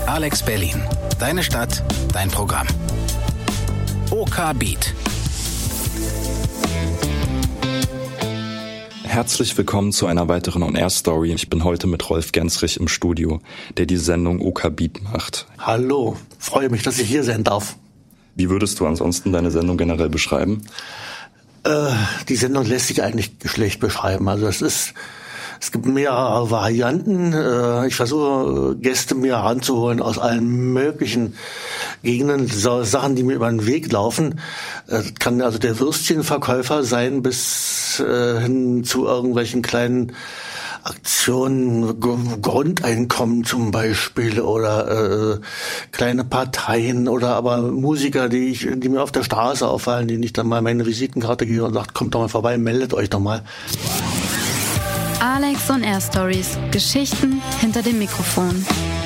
Alex Berlin. Deine Stadt, dein Programm. OK Beat. Herzlich willkommen zu einer weiteren On-Air-Story. Ich bin heute mit Rolf Gensrich im Studio, der die Sendung OK Beat macht. Hallo, freue mich, dass ich hier sein darf. Wie würdest du ansonsten deine Sendung generell beschreiben? Die Sendung lässt sich eigentlich schlecht beschreiben. Also es gibt mehrere Varianten. Ich versuche, Gäste mir heranzuholen aus allen möglichen Gegenden, so Sachen, die mir über den Weg laufen. Das kann also der Würstchenverkäufer sein bis hin zu irgendwelchen kleinen Aktionen, Grundeinkommen zum Beispiel oder kleine Parteien oder aber Musiker, die mir auf der Straße auffallen, denen ich dann mal meine Visitenkarte gebe und sage, kommt doch mal vorbei, meldet euch doch mal. Alex on Air Stories. Geschichten hinter dem Mikrofon.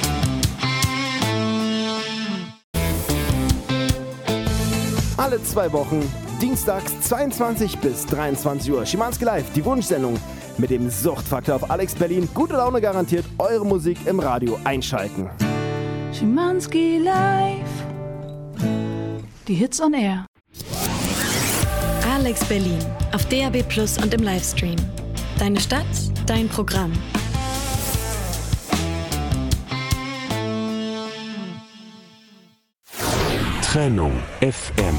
Alle 2 Wochen, dienstags 22 bis 23 Uhr. Schimanski Live, die Wunschsendung mit dem Suchtfaktor auf Alex Berlin. Gute Laune garantiert, eure Musik im Radio einschalten. Schimanski Live, die Hits on Air. Alex Berlin auf DAB+ und im Livestream. Deine Stadt, dein Programm. Trennung FM.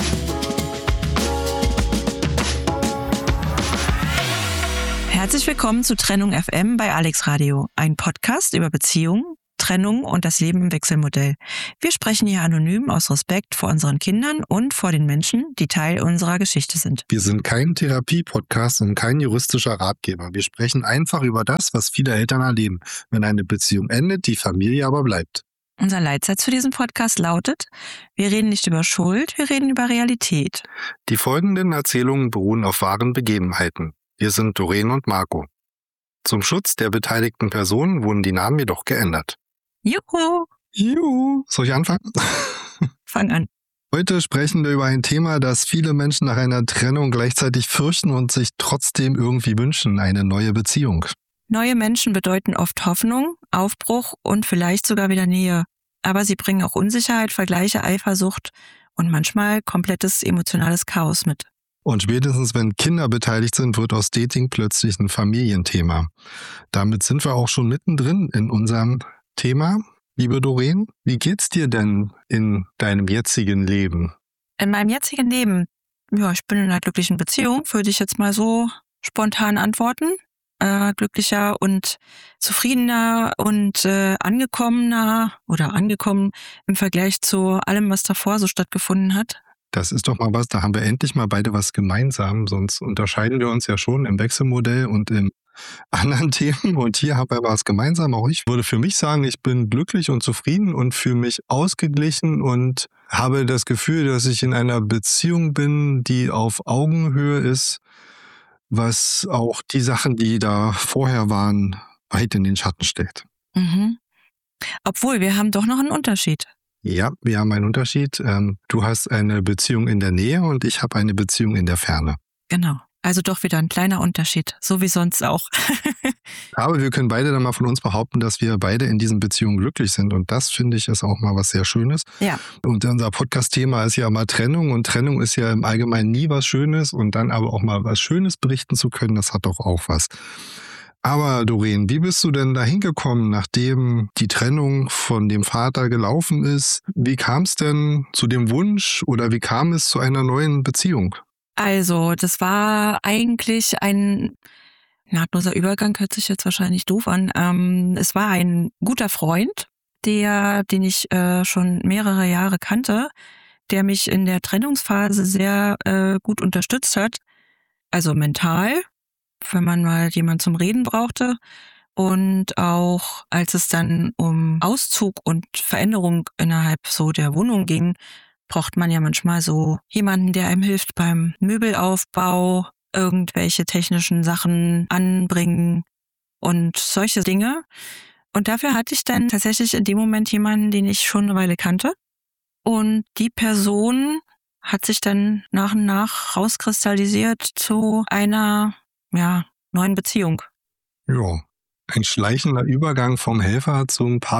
Herzlich willkommen zu Trennung FM bei Alex Radio, ein Podcast über Beziehungen, Trennung und das Leben im Wechselmodell. Wir sprechen hier anonym aus Respekt vor unseren Kindern und vor den Menschen, die Teil unserer Geschichte sind. Wir sind kein Therapie-Podcast und kein juristischer Ratgeber. Wir sprechen einfach über das, was viele Eltern erleben, wenn eine Beziehung endet, die Familie aber bleibt. Unser Leitsatz für diesen Podcast lautet: Wir reden nicht über Schuld, wir reden über Realität. Die folgenden Erzählungen beruhen auf wahren Begebenheiten. Wir sind Doreen und Marco. Zum Schutz der beteiligten Personen wurden die Namen jedoch geändert. Juhu! Juhu! Soll ich anfangen? Fang an. Heute sprechen wir über ein Thema, das viele Menschen nach einer Trennung gleichzeitig fürchten und sich trotzdem irgendwie wünschen: eine neue Beziehung. Neue Menschen bedeuten oft Hoffnung, Aufbruch und vielleicht sogar wieder Nähe. Aber sie bringen auch Unsicherheit, Vergleiche, Eifersucht und manchmal komplettes emotionales Chaos mit. Und spätestens, wenn Kinder beteiligt sind, wird aus Dating plötzlich ein Familienthema. Damit sind wir auch schon mittendrin in unserem Thema. Liebe Doreen, wie geht's dir denn in deinem jetzigen Leben? In meinem jetzigen Leben? Ja, ich bin in einer glücklichen Beziehung, würde ich jetzt mal so spontan antworten. Glücklicher und zufriedener und angekommen im Vergleich zu allem, was davor so stattgefunden hat. Das ist doch mal was, da haben wir endlich mal beide was gemeinsam, sonst unterscheiden wir uns ja schon im Wechselmodell und in anderen Themen und hier haben wir was gemeinsam. Auch ich würde für mich sagen, ich bin glücklich und zufrieden und fühle mich ausgeglichen und habe das Gefühl, dass ich in einer Beziehung bin, die auf Augenhöhe ist, was auch die Sachen, die da vorher waren, weit in den Schatten stellt. Mhm. Obwohl, wir haben doch noch einen Unterschied. Ja, wir haben einen Unterschied. Du hast eine Beziehung in der Nähe und ich habe eine Beziehung in der Ferne. Genau. Also doch wieder ein kleiner Unterschied, so wie sonst auch. Aber wir können beide dann mal von uns behaupten, dass wir beide in diesen Beziehungen glücklich sind. Und das, finde ich, ist auch mal was sehr Schönes. Ja. Und unser Podcast-Thema ist ja mal Trennung. Und Trennung ist ja im Allgemeinen nie was Schönes. Und dann aber auch mal was Schönes berichten zu können, das hat doch auch was. Aber Doreen, wie bist du denn da hingekommen, nachdem die Trennung von dem Vater gelaufen ist? Wie kam es denn zu dem Wunsch oder wie kam es zu einer neuen Beziehung? Also, das war eigentlich ein nahtloser Übergang, hört sich jetzt wahrscheinlich doof an. Es war ein guter Freund, den ich schon mehrere Jahre kannte, der mich in der Trennungsphase sehr gut unterstützt hat. Also mental, wenn man mal jemanden zum Reden brauchte. Und auch als es dann um Auszug und Veränderung innerhalb so der Wohnung ging, braucht man ja manchmal so jemanden, der einem hilft beim Möbelaufbau, irgendwelche technischen Sachen anbringen und solche Dinge. Und dafür hatte ich dann tatsächlich in dem Moment jemanden, den ich schon eine Weile kannte. Und die Person hat sich dann nach und nach rauskristallisiert zu einer neuen Beziehung. Ja, ein schleichender Übergang vom Helfer zum Partner.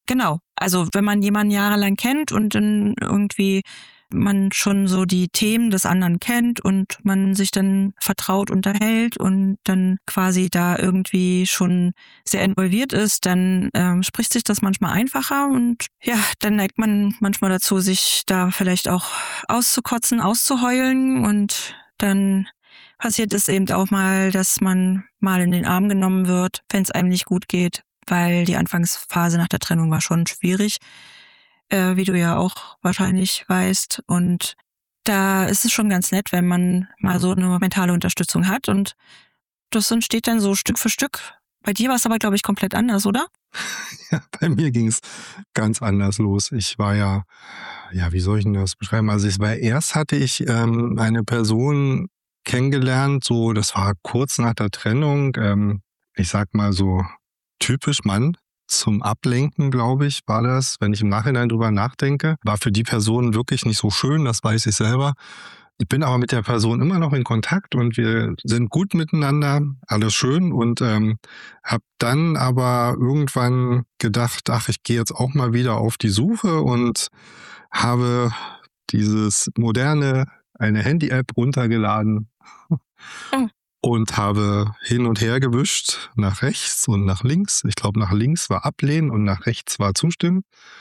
Genau. Also wenn man jemanden jahrelang kennt und dann irgendwie man schon so die Themen des anderen kennt und man sich dann vertraut unterhält und dann quasi da irgendwie schon sehr involviert ist, dann spricht sich das manchmal einfacher und ja, dann neigt man manchmal dazu, sich da vielleicht auch auszukotzen, auszuheulen und dann passiert es eben auch mal, dass man mal in den Arm genommen wird, wenn es einem nicht gut geht, weil die Anfangsphase nach der Trennung war schon schwierig. Wie du ja auch wahrscheinlich weißt. Und da ist es schon ganz nett, wenn man mal so eine mentale Unterstützung hat. Und das entsteht dann so Stück für Stück. Bei dir war es aber, glaube ich, komplett anders, oder? Ja, bei mir ging es ganz anders los. Ich war ja, wie soll ich denn das beschreiben? Also erst hatte ich eine Person kennengelernt, so, das war kurz nach der Trennung, ich sag mal so typisch Mann. Zum Ablenken, glaube ich, war das, wenn ich im Nachhinein drüber nachdenke, war für die Person wirklich nicht so schön, das weiß ich selber. Ich bin aber mit der Person immer noch in Kontakt und wir sind gut miteinander, alles schön und habe dann aber irgendwann gedacht, ich gehe jetzt auch mal wieder auf die Suche und habe dieses moderne, eine Handy-App runtergeladen. Und habe hin und her gewischt, nach rechts und nach links. Ich glaube, nach links war ablehnen und nach rechts war zustimmen.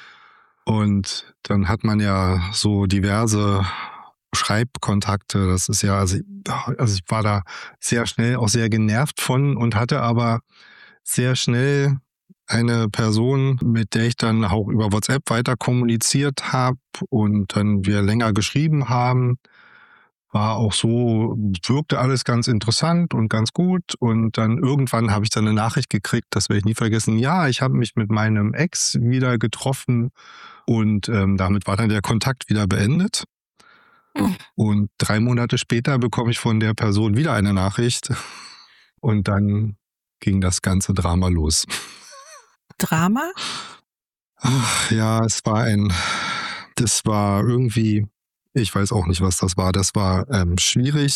Und dann hat man ja so diverse Schreibkontakte. Das ist ja, also ich war da sehr schnell auch sehr genervt von und hatte aber sehr schnell eine Person, mit der ich dann auch über WhatsApp weiter kommuniziert habe und dann wir länger geschrieben haben. War auch so, wirkte alles ganz interessant und ganz gut. Und dann irgendwann habe ich dann eine Nachricht gekriegt, das werde ich nie vergessen. Ja, ich habe mich mit meinem Ex wieder getroffen und damit war dann der Kontakt wieder beendet. Und 3 Monate später bekomme ich von der Person wieder eine Nachricht. Und dann ging das ganze Drama los. Drama? Ach, ja, das war irgendwie... Ich weiß auch nicht, was das war. Das war schwierig.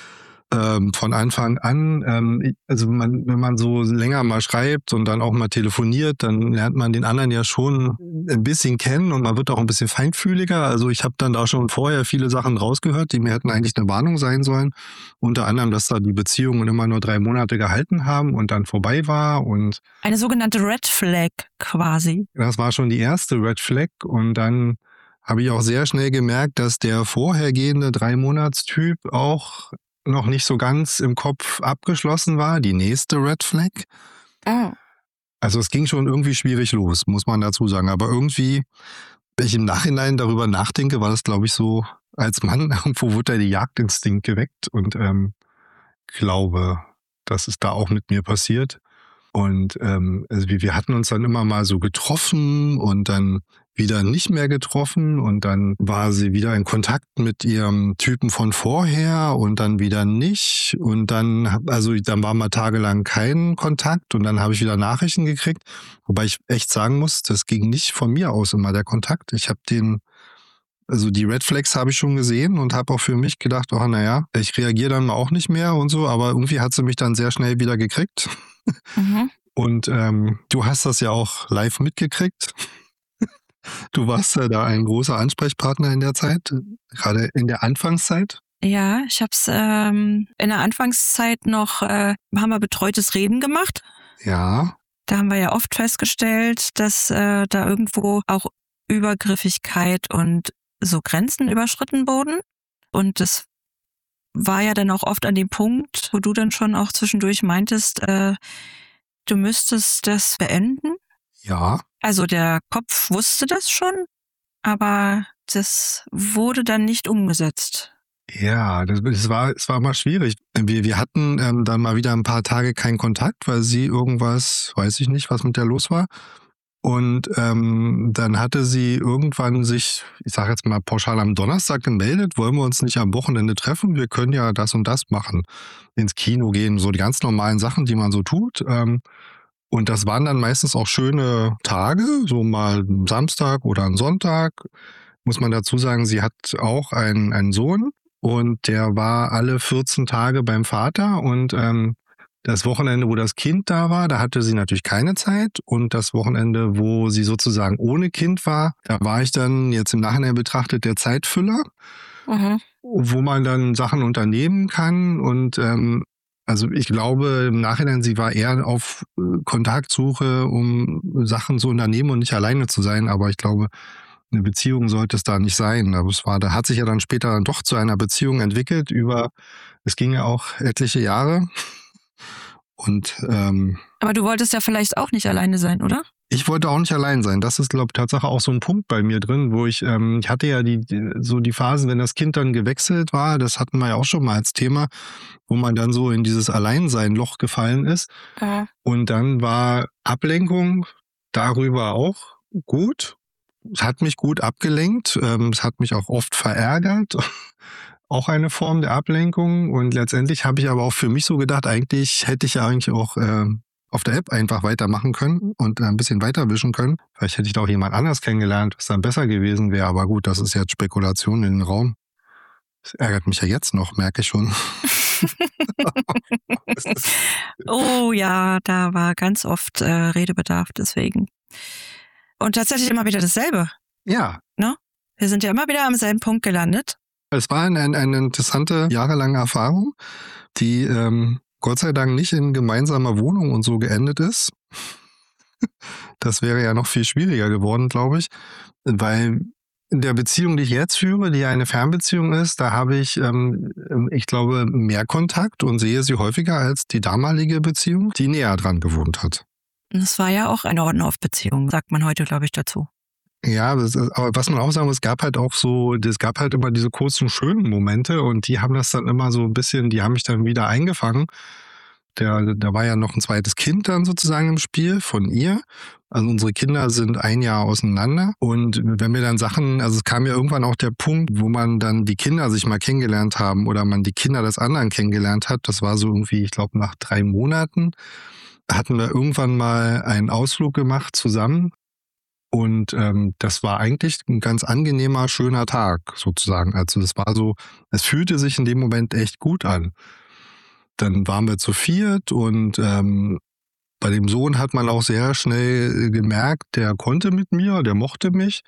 Von Anfang an, also wenn man so länger mal schreibt und dann auch mal telefoniert, dann lernt man den anderen ja schon ein bisschen kennen und man wird auch ein bisschen feinfühliger. Also ich habe dann da schon vorher viele Sachen rausgehört, die mir hätten eigentlich eine Warnung sein sollen. Unter anderem, dass da die Beziehungen immer nur 3 Monate gehalten haben und dann vorbei war. Und eine sogenannte Red Flag quasi. Das war schon die erste Red Flag und dann habe ich auch sehr schnell gemerkt, dass der vorhergehende 3-Monats-Typ auch noch nicht so ganz im Kopf abgeschlossen war. Die nächste Red Flag. Oh. Also es ging schon irgendwie schwierig los, muss man dazu sagen. Aber irgendwie, wenn ich im Nachhinein darüber nachdenke, war das, glaube ich, so, als Mann, irgendwo wurde da der Jagdinstinkt geweckt und glaube, das ist da auch mit mir passiert. Und also wir hatten uns dann immer mal so getroffen und dann wieder nicht mehr getroffen und dann war sie wieder in Kontakt mit ihrem Typen von vorher und dann wieder nicht und dann war mal tagelang kein Kontakt und dann habe ich wieder Nachrichten gekriegt, wobei ich echt sagen muss, das ging nicht von mir aus immer der Kontakt. Ich habe die Red Flags habe ich schon gesehen und habe auch für mich gedacht, ich reagiere dann auch nicht mehr und so, aber irgendwie hat sie mich dann sehr schnell wieder gekriegt. Mhm. Und du hast das ja auch live mitgekriegt. Du warst ja da ein großer Ansprechpartner in der Zeit, gerade in der Anfangszeit. Ja, ich habe es in der Anfangszeit noch, haben wir betreutes Reden gemacht. Ja. Da haben wir ja oft festgestellt, dass da irgendwo auch Übergriffigkeit und so Grenzen überschritten wurden. Und das war ja dann auch oft an dem Punkt, wo du dann schon auch zwischendurch meintest, du müsstest das beenden. Ja. Also der Kopf wusste das schon, aber das wurde dann nicht umgesetzt. Ja, es war mal schwierig. Wir hatten dann mal wieder ein paar Tage keinen Kontakt, weil sie irgendwas, weiß ich nicht, was mit der los war. Und dann hatte sie irgendwann sich, ich sage jetzt mal pauschal am Donnerstag gemeldet, wollen wir uns nicht am Wochenende treffen? Wir können ja das und das machen, ins Kino gehen, so die ganz normalen Sachen, die man so tut. Und das waren dann meistens auch schöne Tage, so mal ein Samstag oder ein Sonntag. Muss man dazu sagen, sie hat auch einen Sohn und der war alle 14 Tage beim Vater und Das Wochenende, wo das Kind da war, da hatte sie natürlich keine Zeit. Und das Wochenende, wo sie sozusagen ohne Kind war, da war ich dann jetzt im Nachhinein betrachtet der Zeitfüller, wo man dann Sachen unternehmen kann. Und also ich glaube im Nachhinein, sie war eher auf Kontaktsuche, um Sachen zu unternehmen und nicht alleine zu sein. Aber ich glaube, eine Beziehung sollte es da nicht sein. Aber da hat sich ja dann später dann doch zu einer Beziehung entwickelt. Es ging ja auch etliche Jahre. Und aber du wolltest ja vielleicht auch nicht alleine sein, oder? Ich wollte auch nicht allein sein. Das ist, glaube ich, Tatsache auch so ein Punkt bei mir drin, wo ich hatte ja die Phasen, wenn das Kind dann gewechselt war, das hatten wir ja auch schon mal als Thema, wo man dann so in dieses Alleinsein-Loch gefallen ist. Und dann war Ablenkung darüber auch gut. Es hat mich gut abgelenkt. Es hat mich auch oft verärgert. Auch eine Form der Ablenkung. Und letztendlich habe ich aber auch für mich so gedacht, eigentlich hätte ich ja eigentlich auch auf der App einfach weitermachen können und ein bisschen weiterwischen können. Vielleicht hätte ich da auch jemand anders kennengelernt, was dann besser gewesen wäre. Aber gut, das ist jetzt Spekulation in den Raum. Das ärgert mich ja jetzt noch, merke ich schon. Oh ja, da war ganz oft Redebedarf, deswegen. Und tatsächlich immer wieder dasselbe. Ja. Ne? Wir sind ja immer wieder am selben Punkt gelandet. Es war eine interessante, jahrelange Erfahrung, die Gott sei Dank nicht in gemeinsamer Wohnung und so geendet ist. Das wäre ja noch viel schwieriger geworden, glaube ich, weil in der Beziehung, die ich jetzt führe, die eine Fernbeziehung ist, da habe ich, ich glaube, mehr Kontakt und sehe sie häufiger als die damalige Beziehung, die näher dran gewohnt hat. Das war ja auch eine On-Off-Beziehung, sagt man heute, glaube ich, dazu. Ja, aber was man auch sagen muss, es gab halt immer diese kurzen, schönen Momente und die haben das dann immer so ein bisschen, die haben mich dann wieder eingefangen. Da war ja noch ein zweites Kind dann sozusagen im Spiel von ihr. Also unsere Kinder sind 1 Jahr auseinander und wenn wir dann Sachen, also es kam ja irgendwann auch der Punkt, wo man dann die Kinder sich mal kennengelernt haben oder man die Kinder des anderen kennengelernt hat. Das war so irgendwie, ich glaube, nach 3 Monaten hatten wir irgendwann mal einen Ausflug gemacht zusammen. Und das war eigentlich ein ganz angenehmer, schöner Tag sozusagen. Also das war so, es fühlte sich in dem Moment echt gut an. Dann waren wir zu 4 und bei dem Sohn hat man auch sehr schnell gemerkt, der konnte mit mir, der mochte mich.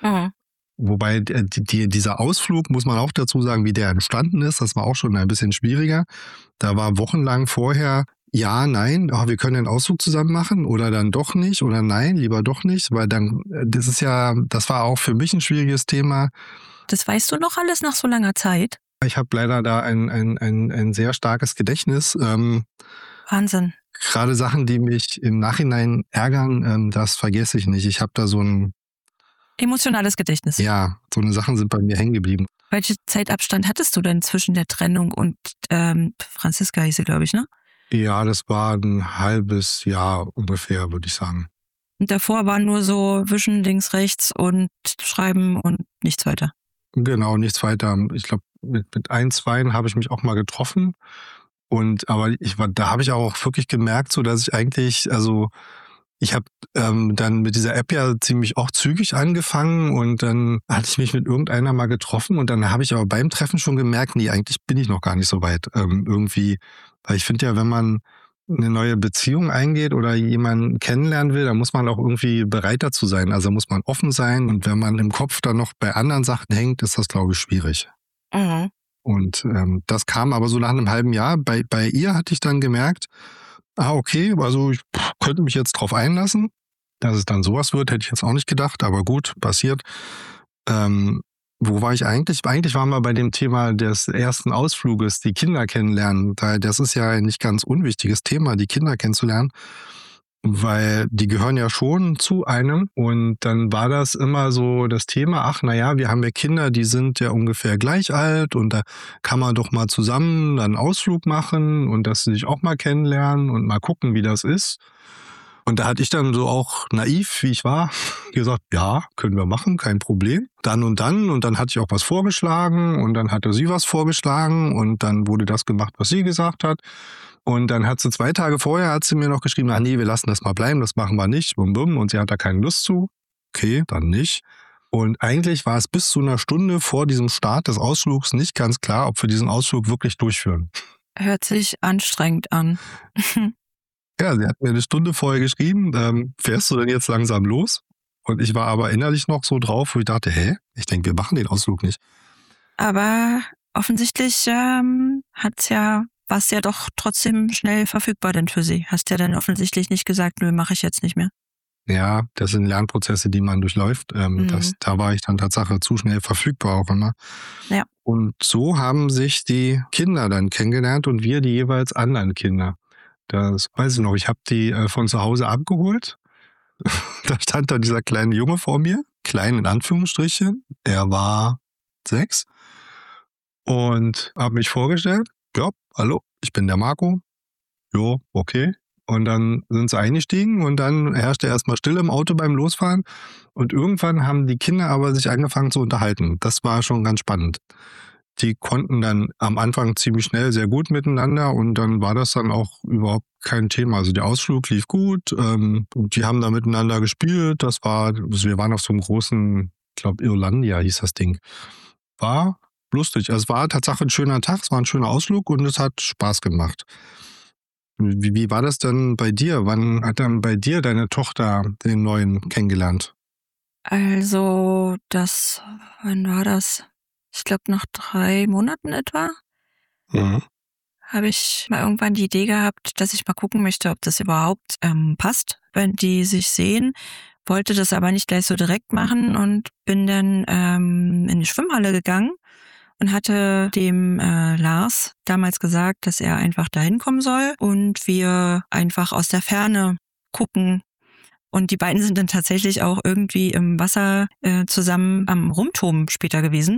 Wobei dieser Ausflug, muss man auch dazu sagen, wie der entstanden ist, das war auch schon ein bisschen schwieriger. Da war wochenlang vorher ja, nein, wir können den Ausflug zusammen machen oder dann doch nicht oder nein, lieber doch nicht, weil dann, das war auch für mich ein schwieriges Thema. Das weißt du noch alles nach so langer Zeit? Ich habe leider da ein sehr starkes Gedächtnis. Wahnsinn. Gerade Sachen, die mich im Nachhinein ärgern, das vergesse ich nicht. Ich habe da so ein emotionales Gedächtnis. Ja, so eine Sachen sind bei mir hängen geblieben. Welchen Zeitabstand hattest du denn zwischen der Trennung und Franziska hieß sie, glaube ich, ne? Ja, das war ein halbes Jahr ungefähr, würde ich sagen. Und davor war nur so wischen links, rechts und schreiben und nichts weiter? Genau, nichts weiter. Ich glaube, mit 1, 2 habe ich mich auch mal getroffen. Aber da habe ich auch wirklich gemerkt, so dass ich eigentlich, also ich habe dann mit dieser App ja ziemlich auch zügig angefangen und dann hatte ich mich mit irgendeiner mal getroffen und dann habe ich aber beim Treffen schon gemerkt, nee, eigentlich bin ich noch gar nicht so weit irgendwie. Weil ich finde ja, wenn man eine neue Beziehung eingeht oder jemanden kennenlernen will, dann muss man auch irgendwie bereit dazu sein. Also muss man offen sein und wenn man im Kopf dann noch bei anderen Sachen hängt, ist das, glaube ich, schwierig. Und das kam aber so nach einem halben Jahr. Bei ihr hatte ich dann gemerkt, okay, also ich könnte mich jetzt drauf einlassen. Dass es dann sowas wird, hätte ich jetzt auch nicht gedacht, aber gut, passiert. Wo war ich eigentlich? Eigentlich waren wir bei dem Thema des ersten Ausfluges, die Kinder kennenlernen. Das ist ja ein nicht ganz unwichtiges Thema, die Kinder kennenzulernen, weil die gehören ja schon zu einem. Und dann war das immer so das Thema, wir haben ja Kinder, die sind ja ungefähr gleich alt und da kann man doch mal zusammen einen Ausflug machen und dass sie sich auch mal kennenlernen und mal gucken, wie das ist. Und da hatte ich dann so auch naiv, wie ich war, gesagt, ja, können wir machen, kein Problem. Dann. Und dann hatte ich auch was vorgeschlagen und dann hatte sie was vorgeschlagen und dann wurde das gemacht, was sie gesagt hat. Und dann hat sie 2 Tage vorher, hat sie mir noch geschrieben, nee, wir lassen das mal bleiben, das machen wir nicht, bum bum. Und sie hat da keine Lust zu. Okay, dann nicht. Und eigentlich war es bis zu einer Stunde vor diesem Start des Ausflugs nicht ganz klar, ob wir diesen Ausflug wirklich durchführen. Hört sich anstrengend an. Ja, sie hat mir eine Stunde vorher geschrieben, fährst du denn jetzt langsam los? Und ich war aber innerlich noch so drauf, wo ich dachte, ich denke, wir machen den Ausflug nicht. Aber offensichtlich war's ja doch trotzdem schnell verfügbar denn für sie. Hast ja dann offensichtlich nicht gesagt, nö, mache ich jetzt nicht mehr. Ja, das sind Lernprozesse, die man durchläuft. Da war ich dann tatsächlich zu schnell verfügbar auch immer. Ja. Und so haben sich die Kinder dann kennengelernt und wir die jeweils anderen Kinder. Das weiß ich noch, ich habe die von zu Hause abgeholt. Da stand dann dieser kleine Junge vor mir, klein in Anführungsstrichen. Er war 6 und habe mich vorgestellt. Ja, hallo, ich bin der Marco. Jo, okay. Und dann sind sie eingestiegen und dann herrschte erstmal Stille im Auto beim Losfahren. Und irgendwann haben die Kinder aber sich angefangen zu unterhalten. Das war schon ganz spannend. Die konnten dann am Anfang ziemlich schnell sehr gut miteinander und dann war das dann auch überhaupt kein Thema. Also der Ausflug lief gut, die haben da miteinander gespielt. Wir waren auf so einem großen, ich glaube Irlandia hieß das Ding. War lustig. Also es war tatsächlich ein schöner Tag, es war ein schöner Ausflug und es hat Spaß gemacht. Wie war das denn bei dir? Wann hat dann bei dir deine Tochter den Neuen kennengelernt? Also, wann war das? Ich glaube nach 3 Monaten etwa. Mhm. Habe ich mal irgendwann die Idee gehabt, dass ich mal gucken möchte, ob das überhaupt passt, wenn die sich sehen. Wollte das aber nicht gleich so direkt machen und bin dann in die Schwimmhalle gegangen und hatte dem Lars damals gesagt, dass er einfach dahin kommen soll und wir einfach aus der Ferne gucken. Und die beiden sind dann tatsächlich auch irgendwie im Wasser zusammen am Rumtoben später gewesen.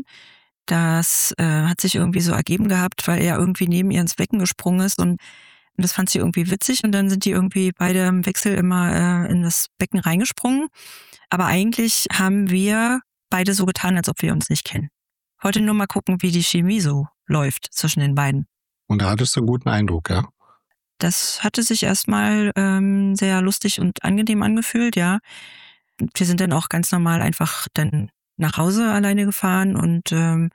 Das hat sich irgendwie so ergeben gehabt, weil er irgendwie neben ihr ins Becken gesprungen ist und das fand sie irgendwie witzig und dann sind die irgendwie beide im Wechsel immer in das Becken reingesprungen. Aber eigentlich haben wir beide so getan, als ob wir uns nicht kennen. Wollte nur mal gucken, wie die Chemie so läuft zwischen den beiden. Und da hattest du einen guten Eindruck, ja? Das hatte sich erstmal sehr lustig und angenehm angefühlt, ja. Wir sind dann auch ganz normal einfach dann nach Hause alleine gefahren und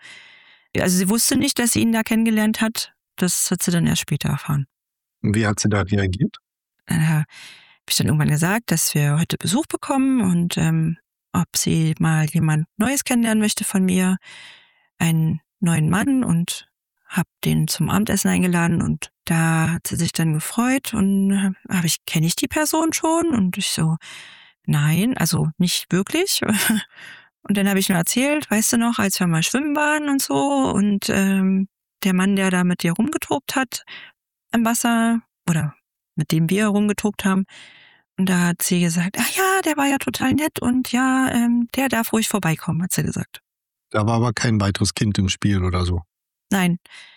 also sie wusste nicht, dass sie ihn da kennengelernt hat. Das hat sie dann erst später erfahren. Wie hat sie da reagiert? Habe ich dann irgendwann gesagt, dass wir heute Besuch bekommen und ob sie mal jemand Neues kennenlernen möchte von mir, einen neuen Mann und habe den zum Abendessen eingeladen und da hat sie sich dann gefreut und kenne ich die Person schon? Und ich so, nein, also nicht wirklich. Und dann habe ich nur erzählt, weißt du noch, als wir mal schwimmen waren und so und der Mann, der da mit dir rumgetobt hat im Wasser oder mit dem wir rumgetobt haben. Und da hat sie gesagt, ach ja, der war ja total nett und ja, der darf ruhig vorbeikommen, hat sie gesagt. Da war aber kein weiteres Kind im Spiel oder so. Nein.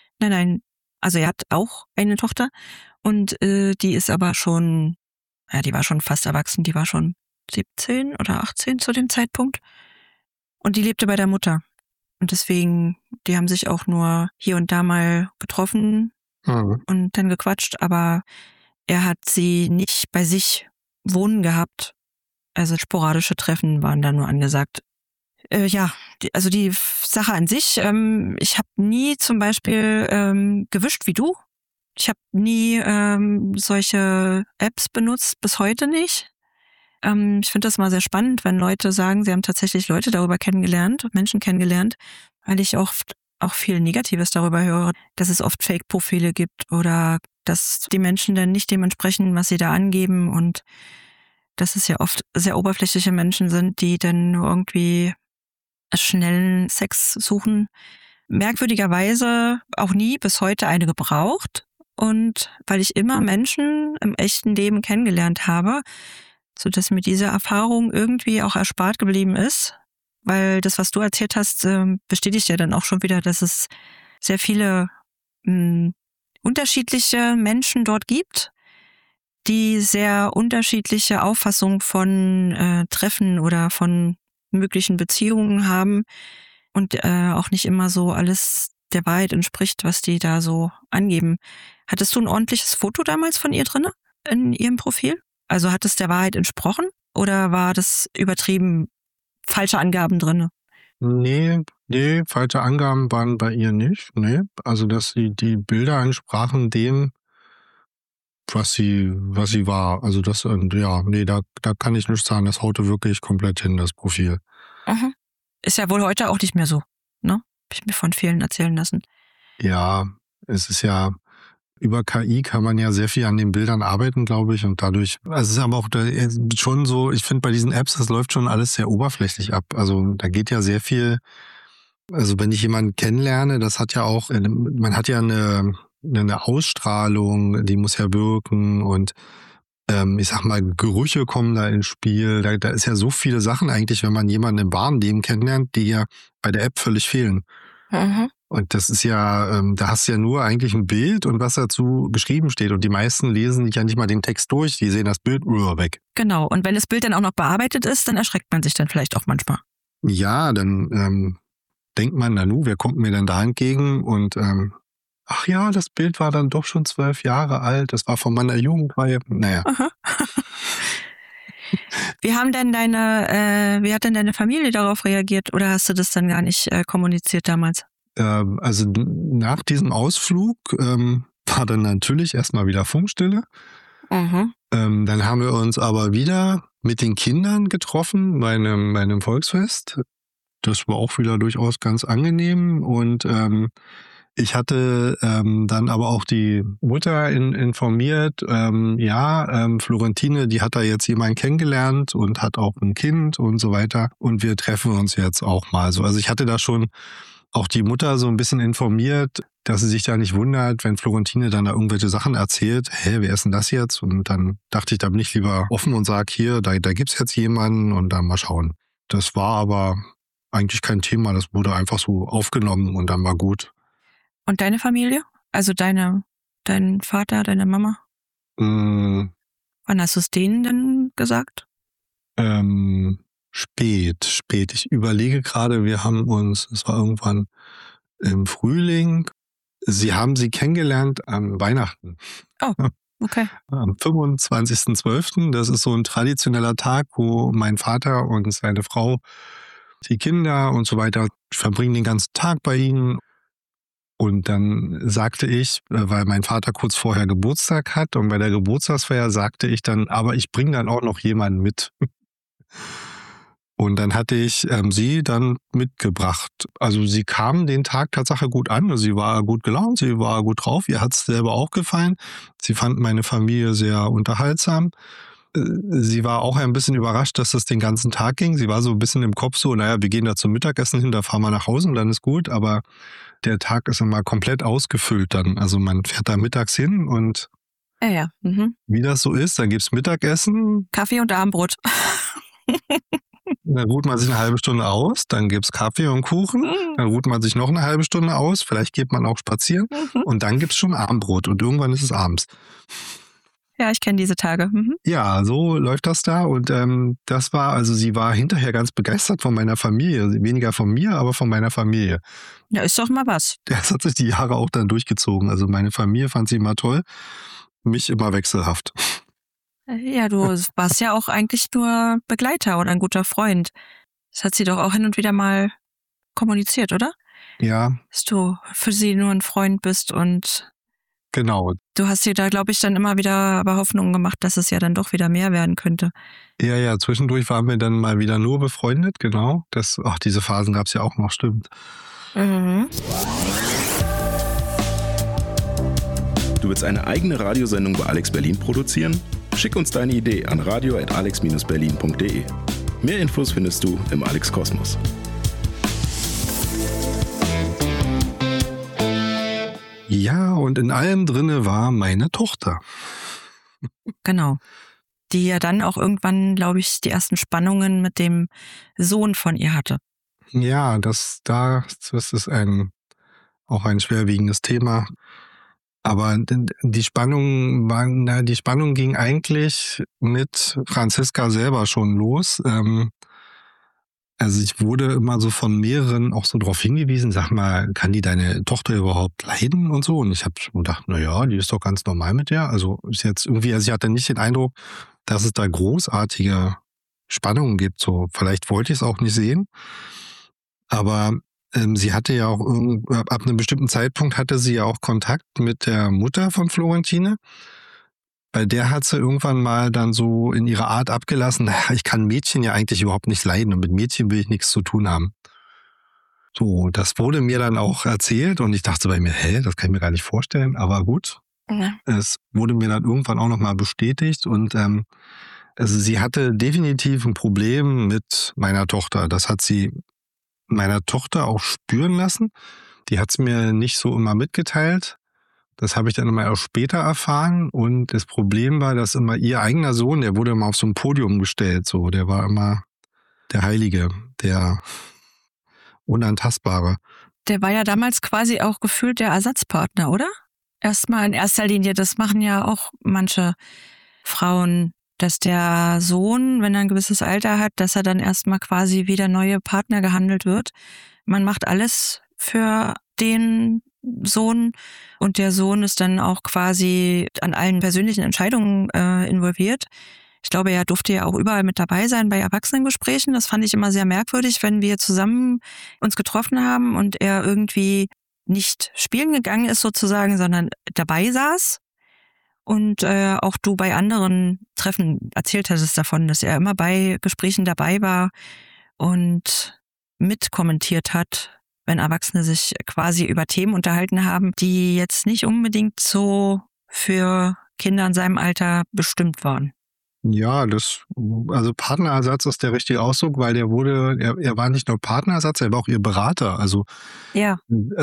Also er hat auch eine Tochter und die ist aber schon, ja, die war schon fast erwachsen, die war schon 17 oder 18 zu dem Zeitpunkt. Und die lebte bei der Mutter. Und deswegen, die haben sich auch nur hier und da mal getroffen und dann gequatscht, aber er hat sie nicht bei sich wohnen gehabt. Also sporadische Treffen waren da nur angesagt. Die Sache an sich, ich habe nie zum Beispiel gewischt wie du. Ich habe nie solche Apps benutzt, bis heute nicht. Ich finde das mal sehr spannend, wenn Leute sagen, sie haben tatsächlich Leute darüber kennengelernt, Menschen kennengelernt, weil ich oft auch viel Negatives darüber höre, dass es oft Fake-Profile gibt oder dass die Menschen dann nicht dem entsprechen, was sie da angeben und dass es ja oft sehr oberflächliche Menschen sind, die dann nur irgendwie schnellen Sex suchen. Merkwürdigerweise auch nie bis heute eine gebraucht und weil ich immer Menschen im echten Leben kennengelernt habe, sodass mir diese Erfahrung irgendwie auch erspart geblieben ist, weil das, was du erzählt hast, bestätigt ja dann auch schon wieder, dass es sehr viele unterschiedliche Menschen dort gibt, die sehr unterschiedliche Auffassungen von Treffen oder von möglichen Beziehungen haben und auch nicht immer so alles der Wahrheit entspricht, was die da so angeben. Hattest du ein ordentliches Foto damals von ihr drin in ihrem Profil? Also hat es der Wahrheit entsprochen oder war das übertrieben falsche Angaben drin? Nee, Nee, falsche Angaben waren bei ihr nicht. Nee, also dass die Bilder entsprachen dem, was sie war. Also das, ja, nee, da kann ich nicht sagen, das haute wirklich komplett hin, das Profil. Mhm. Ist ja wohl heute auch nicht mehr so, ne? Hab ich mir von vielen erzählen lassen. Ja, es ist ja, über KI kann man ja sehr viel an den Bildern arbeiten, glaube ich, und dadurch, also es ist aber auch schon so, ich finde bei diesen Apps, das läuft schon alles sehr oberflächlich ab. Also da geht ja sehr viel, also wenn ich jemanden kennenlerne, das hat ja auch, man hat ja eine Ausstrahlung, die muss ja wirken und ich sag mal, Gerüche kommen da ins Spiel. Da ist ja so viele Sachen eigentlich, wenn man jemanden im wahren Leben kennenlernt, die ja bei der App völlig fehlen. Mhm. Und das ist ja, da hast du ja nur eigentlich ein Bild und was dazu geschrieben steht. Und die meisten lesen ja nicht mal den Text durch, die sehen das Bild weg. Genau, und wenn das Bild dann auch noch bearbeitet ist, dann erschreckt man sich dann vielleicht auch manchmal. Ja, dann denkt man, wer kommt mir denn da entgegen? Und ach ja, das Bild war dann doch schon 12 Jahre alt. Das war von meiner Jugendreihe. Naja. Wie hat denn deine Familie darauf reagiert? Oder hast du das dann gar nicht kommuniziert damals? Also nach diesem Ausflug war dann natürlich erstmal wieder Funkstille. Mhm. Dann haben wir uns aber wieder mit den Kindern getroffen bei einem Volksfest. Das war auch wieder durchaus ganz angenehm und ich hatte dann aber auch die Mutter informiert, Florentine, die hat da jetzt jemanden kennengelernt und hat auch ein Kind und so weiter und wir treffen uns jetzt auch mal so. Also ich hatte da schon auch die Mutter so ein bisschen informiert, dass sie sich da nicht wundert, wenn Florentine dann da irgendwelche Sachen erzählt. Wer ist denn das jetzt? Und dann dachte ich, da bin ich lieber offen und sage, hier, da gibt's jetzt jemanden und dann mal schauen. Das war aber eigentlich kein Thema, das wurde einfach so aufgenommen und dann war gut. Und deine Familie? Also dein Vater, deine Mama? Wann hast du es denen denn gesagt? Spät. Ich überlege gerade, es war irgendwann im Frühling. Sie haben sie kennengelernt an Weihnachten. Oh, okay. Am 25.12. Das ist so ein traditioneller Tag, wo mein Vater und seine Frau, die Kinder und so weiter verbringen den ganzen Tag bei ihnen. Und dann sagte ich, weil mein Vater kurz vorher Geburtstag hat und bei der Geburtstagsfeier sagte ich dann, aber ich bringe dann auch noch jemanden mit. Und dann hatte ich sie dann mitgebracht. Also sie kam den Tag Tatsache gut an. Also sie war gut gelaunt, sie war gut drauf. Ihr hat es selber auch gefallen. Sie fand meine Familie sehr unterhaltsam. Sie war auch ein bisschen überrascht, dass das den ganzen Tag ging. Sie war so ein bisschen im Kopf so, wir gehen da zum Mittagessen hin, da fahren wir nach Hause und dann ist gut. Aber der Tag ist immer komplett ausgefüllt dann. Also man fährt da mittags hin und ja. Mhm. Wie das so ist, dann gibt's Mittagessen. Kaffee und Abendbrot. Dann ruht man sich eine halbe Stunde aus, dann gibt's Kaffee und Kuchen, dann ruht man sich noch eine halbe Stunde aus, vielleicht geht man auch spazieren und dann gibt's schon Abendbrot und irgendwann ist es abends. Ja, ich kenne diese Tage. Mhm. Ja, so läuft das da und sie war hinterher ganz begeistert von meiner Familie, weniger von mir, aber von meiner Familie. Ja, ist doch mal was. Das hat sich die Jahre auch dann durchgezogen, also meine Familie fand sie immer toll, mich immer wechselhaft. Ja, du warst ja auch eigentlich nur Begleiter oder ein guter Freund. Das hat sie doch auch hin und wieder mal kommuniziert, oder? Ja. Dass du für sie nur ein Freund bist und genau. Du hast dir da, glaube ich, dann immer wieder aber Hoffnungen gemacht, dass es ja dann doch wieder mehr werden könnte. Ja, zwischendurch waren wir dann mal wieder nur befreundet, genau. Diese Phasen gab es ja auch noch, stimmt. Mhm. Du willst eine eigene Radiosendung bei Alex Berlin produzieren? Schick uns deine Idee an radio@alex-berlin.de. Mehr Infos findest du im Alex Kosmos. Ja, und in allem drinne war meine Tochter. Genau. Die ja dann auch irgendwann, glaube ich, die ersten Spannungen mit dem Sohn von ihr hatte. Ja, das ist auch ein schwerwiegendes Thema. Aber die Spannung ging eigentlich mit Franziska selber schon los. Also ich wurde immer so von mehreren auch so darauf hingewiesen, sag mal, kann die deine Tochter überhaupt leiden und so? Und ich habe gedacht, die ist doch ganz normal mit der. Also ist jetzt irgendwie, ich hatte nicht den Eindruck, dass es da großartige Spannungen gibt. So, vielleicht wollte ich es auch nicht sehen. Aber sie hatte ja auch ab einem bestimmten Zeitpunkt hatte sie ja auch Kontakt mit der Mutter von Florentine. Bei der hat sie irgendwann mal dann so in ihrer Art abgelassen, ich kann Mädchen ja eigentlich überhaupt nicht leiden und mit Mädchen will ich nichts zu tun haben. So, das wurde mir dann auch erzählt und ich dachte bei mir, das kann ich mir gar nicht vorstellen, aber gut. Ja. Es wurde mir dann irgendwann auch nochmal bestätigt und also sie hatte definitiv ein Problem mit meiner Tochter. Das hat sie meiner Tochter auch spüren lassen. Die hat es mir nicht so immer mitgeteilt. Das habe ich dann immer erst später erfahren und das Problem war, dass immer ihr eigener Sohn, der wurde immer auf so ein Podium gestellt, so, der war immer der Heilige, der Unantastbare. Der war ja damals quasi auch gefühlt der Ersatzpartner, oder? Erstmal in erster Linie, das machen ja auch manche Frauen, dass der Sohn, wenn er ein gewisses Alter hat, dass er dann erstmal quasi wie der neue Partner gehandelt wird. Man macht alles für den Sohn und der Sohn ist dann auch quasi an allen persönlichen Entscheidungen involviert. Ich glaube, er durfte ja auch überall mit dabei sein bei Erwachsenengesprächen. Das fand ich immer sehr merkwürdig, wenn wir zusammen uns getroffen haben und er irgendwie nicht spielen gegangen ist sozusagen, sondern dabei saß. Und auch du bei anderen Treffen erzählt hattest davon, dass er immer bei Gesprächen dabei war und mitkommentiert hat, wenn Erwachsene sich quasi über Themen unterhalten haben, die jetzt nicht unbedingt so für Kinder in seinem Alter bestimmt waren. Ja, also Partnerersatz ist der richtige Ausdruck, weil er war nicht nur Partnerersatz, er war auch ihr Berater. Also der,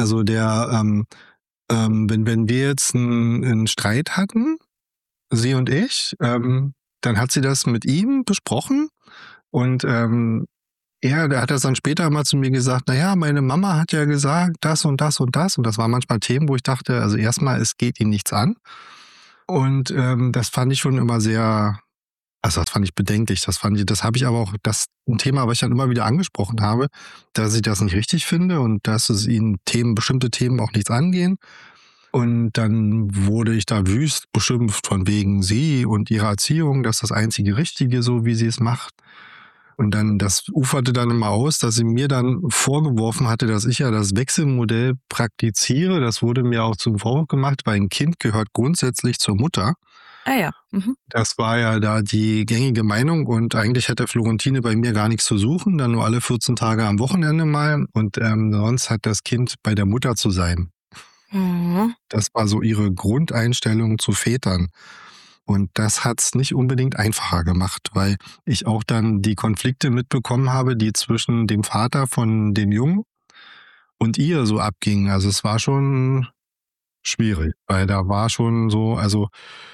wenn wir jetzt einen Streit hatten, sie und ich, dann hat sie das mit ihm besprochen und der hat das dann später mal zu mir gesagt, meine Mama hat ja gesagt, das und das und das. Und das waren manchmal Themen, wo ich dachte, also erstmal, es geht ihn nichts an. Und das fand ich schon immer sehr, also das fand ich bedenklich. Das habe ich aber auch, ein Thema, was ich dann immer wieder angesprochen habe, dass ich das nicht richtig finde und dass es ihnen bestimmte Themen auch nichts angehen. Und dann wurde ich da wüst beschimpft von wegen sie und ihrer Erziehung, das ist das einzige Richtige, so wie sie es macht. Und dann, das uferte dann immer aus, dass sie mir dann vorgeworfen hatte, dass ich ja das Wechselmodell praktiziere. Das wurde mir auch zum Vorwurf gemacht, weil ein Kind gehört grundsätzlich zur Mutter. Ah ja. Mhm. Das war ja da die gängige Meinung und eigentlich hätte Florentine bei mir gar nichts zu suchen, dann nur alle 14 Tage am Wochenende mal und sonst hat das Kind bei der Mutter zu sein. Mhm. Das war so ihre Grundeinstellung zu Vätern. Und das hat's nicht unbedingt einfacher gemacht, weil ich auch dann die Konflikte mitbekommen habe, die zwischen dem Vater von dem Jungen und ihr so abgingen. Also es war schon schwierig, weil da war schon so, also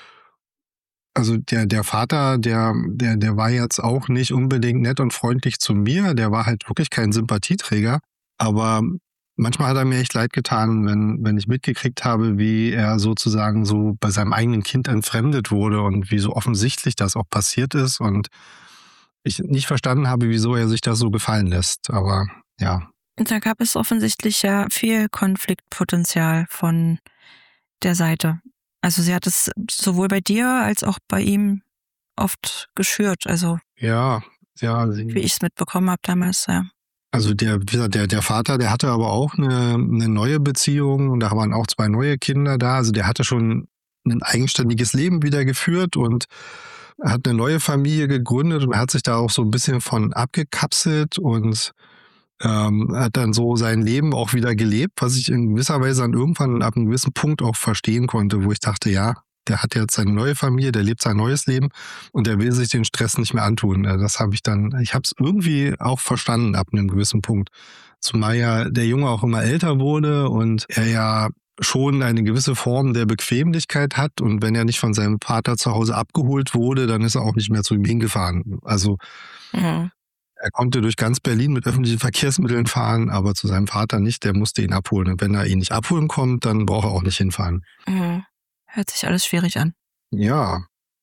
der Vater, der war jetzt auch nicht unbedingt nett und freundlich zu mir, der war halt wirklich kein Sympathieträger, aber manchmal hat er mir echt leid getan, wenn ich mitgekriegt habe, wie er sozusagen so bei seinem eigenen Kind entfremdet wurde und wie so offensichtlich das auch passiert ist und ich nicht verstanden habe, wieso er sich das so gefallen lässt. Aber ja. Und da gab es offensichtlich ja viel Konfliktpotenzial von der Seite. Also sie hat es sowohl bei dir als auch bei ihm oft geschürt. Also ja, wie ich es mitbekommen habe damals, ja. Also der Vater, der hatte aber auch eine neue Beziehung und da waren auch 2 neue Kinder da. Also der hatte schon ein eigenständiges Leben wieder geführt und hat eine neue Familie gegründet und hat sich da auch so ein bisschen von abgekapselt und hat dann so sein Leben auch wieder gelebt, was ich in gewisser Weise dann irgendwann ab einem gewissen Punkt auch verstehen konnte, wo ich dachte, ja, der hat jetzt seine neue Familie, der lebt sein neues Leben und der will sich den Stress nicht mehr antun. Ich habe es irgendwie auch verstanden ab einem gewissen Punkt. Zumal ja der Junge auch immer älter wurde und er ja schon eine gewisse Form der Bequemlichkeit hat und wenn er nicht von seinem Vater zu Hause abgeholt wurde, dann ist er auch nicht mehr zu ihm hingefahren. Also er konnte durch ganz Berlin mit öffentlichen Verkehrsmitteln fahren, aber zu seinem Vater nicht, der musste ihn abholen. Und wenn er ihn nicht abholen kommt, dann braucht er auch nicht hinfahren. Mhm. Hört sich alles schwierig an. Ja.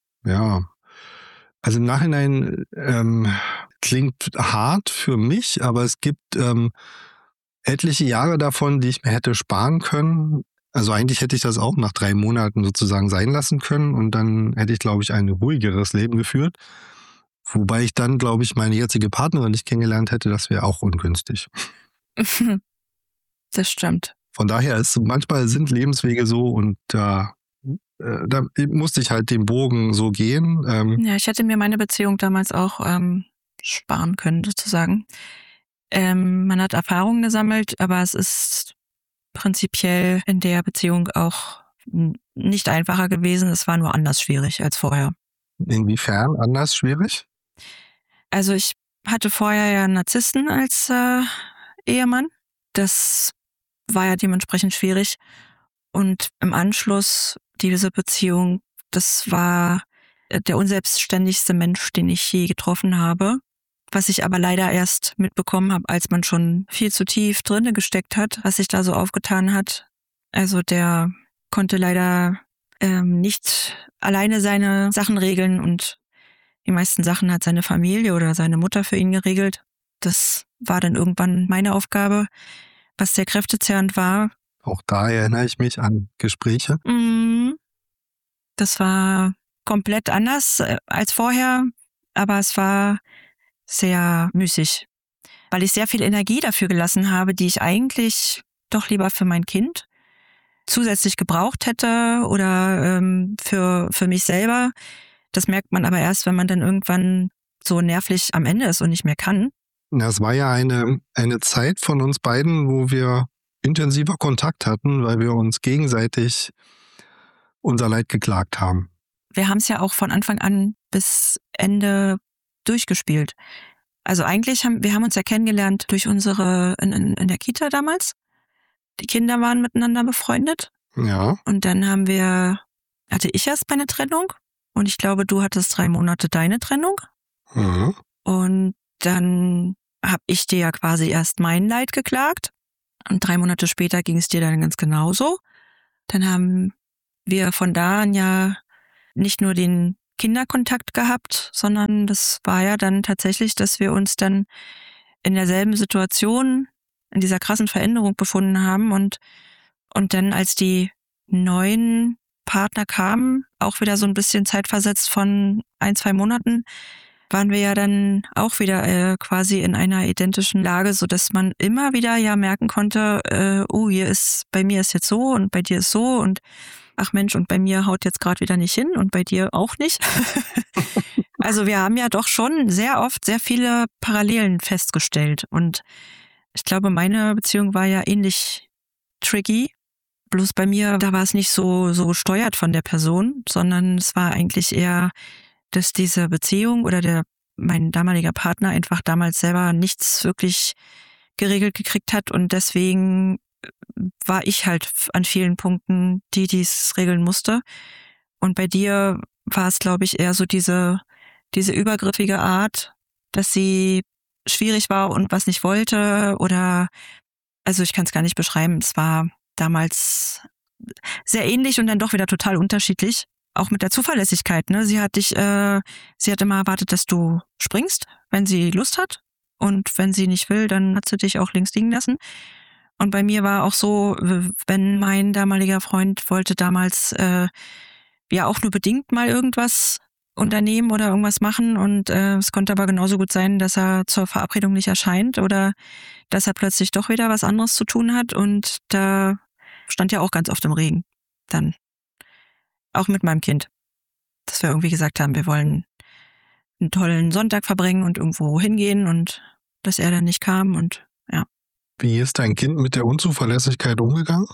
Also im Nachhinein klingt hart für mich, aber es gibt etliche Jahre davon, die ich mir hätte sparen können. Also eigentlich hätte ich das auch nach 3 Monaten sozusagen sein lassen können und dann hätte ich, glaube ich, ein ruhigeres Leben geführt. Wobei ich dann, glaube ich, meine jetzige Partnerin nicht kennengelernt hätte, das wäre auch ungünstig. Das stimmt. Von daher manchmal sind Lebenswege so und da musste ich halt den Bogen so gehen. Ja, ich hätte mir meine Beziehung damals auch sparen können, sozusagen. Man hat Erfahrungen gesammelt, aber es ist prinzipiell in der Beziehung auch nicht einfacher gewesen. Es war nur anders schwierig als vorher. Inwiefern anders schwierig? Also ich hatte vorher ja einen Narzissten als Ehemann. Das war ja dementsprechend schwierig. Und im Anschluss diese Beziehung, das war der unselbstständigste Mensch, den ich je getroffen habe. Was ich aber leider erst mitbekommen habe, als man schon viel zu tief drinne gesteckt hat, was sich da so aufgetan hat. Also der konnte leider nicht alleine seine Sachen regeln und die meisten Sachen hat seine Familie oder seine Mutter für ihn geregelt. Das war dann irgendwann meine Aufgabe, was sehr kräftezehrend war. Auch da erinnere ich mich an Gespräche. Das war komplett anders als vorher, aber es war sehr müßig, weil ich sehr viel Energie dafür gelassen habe, die ich eigentlich doch lieber für mein Kind zusätzlich gebraucht hätte oder für mich selber. Das merkt man aber erst, wenn man dann irgendwann so nervlich am Ende ist und nicht mehr kann. Das war ja eine Zeit von uns beiden, wo wir intensiver Kontakt hatten, weil wir uns gegenseitig unser Leid geklagt haben. Wir haben es ja auch von Anfang an bis Ende durchgespielt. Also eigentlich wir haben uns ja kennengelernt durch unsere, in der Kita damals. Die Kinder waren miteinander befreundet. Ja. Und dann hatte ich erst meine Trennung. Und ich glaube, du hattest 3 Monate deine Trennung. Mhm. Und dann habe ich dir ja quasi erst mein Leid geklagt. Und 3 Monate später ging es dir dann ganz genauso. Dann haben wir von da an ja nicht nur den Kinderkontakt gehabt, sondern das war ja dann tatsächlich, dass wir uns dann in derselben Situation, in dieser krassen Veränderung befunden haben und dann, als die neuen Partner kamen, auch wieder so ein bisschen zeitversetzt von 1-2 Monaten, waren wir ja dann auch wieder quasi in einer identischen Lage, so dass man immer wieder ja merken konnte, bei mir ist jetzt so und bei dir ist so und ach Mensch, und bei mir haut jetzt gerade wieder nicht hin und bei dir auch nicht. Also wir haben ja doch schon sehr oft sehr viele Parallelen festgestellt und ich glaube, meine Beziehung war ja ähnlich tricky. Bloß bei mir, da war es nicht so gesteuert von der Person, sondern es war eigentlich eher, dass diese Beziehung oder mein damaliger Partner einfach damals selber nichts wirklich geregelt gekriegt hat und deswegen war ich halt an vielen Punkten, die dies regeln musste. Und bei dir war es, glaube ich, eher so diese übergriffige Art, dass sie schwierig war und was nicht wollte oder, also ich kann es gar nicht beschreiben, es war damals sehr ähnlich und dann doch wieder total unterschiedlich. Auch mit der Zuverlässigkeit, ne? Sie hat immer erwartet, dass du springst, wenn sie Lust hat. Und wenn sie nicht will, dann hat sie dich auch links liegen lassen. Und bei mir war auch so, wenn mein damaliger Freund wollte damals ja auch nur bedingt mal irgendwas unternehmen oder irgendwas machen und es konnte aber genauso gut sein, dass er zur Verabredung nicht erscheint oder dass er plötzlich doch wieder was anderes zu tun hat und da stand ja auch ganz oft im Regen dann. Auch mit meinem Kind. Dass wir irgendwie gesagt haben, wir wollen einen tollen Sonntag verbringen und irgendwo hingehen und dass er dann nicht kam und ja. Wie ist dein Kind mit der Unzuverlässigkeit umgegangen?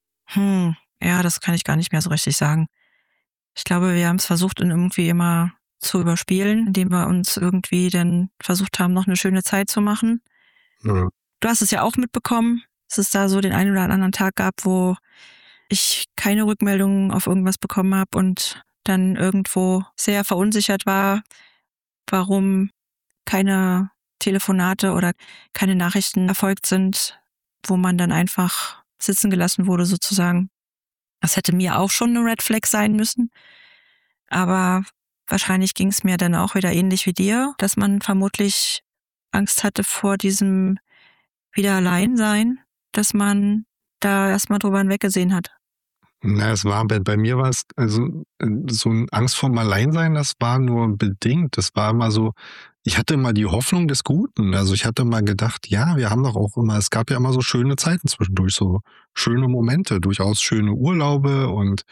Ja, das kann ich gar nicht mehr so richtig sagen. Ich glaube, wir haben es versucht, ihn irgendwie immer zu überspielen, indem wir uns irgendwie dann versucht haben, noch eine schöne Zeit zu machen. Ja. Du hast es ja auch mitbekommen, dass es da so den einen oder anderen Tag gab, wo ich keine Rückmeldungen auf irgendwas bekommen habe und dann irgendwo sehr verunsichert war, warum keine Telefonate oder keine Nachrichten erfolgt sind, wo man dann einfach sitzen gelassen wurde sozusagen. Das hätte mir auch schon eine Red Flag sein müssen, aber wahrscheinlich ging es mir dann auch wieder ähnlich wie dir, dass man vermutlich Angst hatte vor diesem wieder allein sein, dass man da erstmal drüber hinweggesehen hat. Na, es war, bei mir war es, also so ein Angst vorm Alleinsein, das war nur bedingt. Das war immer so, ich hatte immer die Hoffnung des Guten. Also ich hatte mal gedacht, ja, wir haben doch auch immer, es gab ja immer so schöne Zeiten zwischendurch, so schöne Momente, durchaus schöne Urlaube und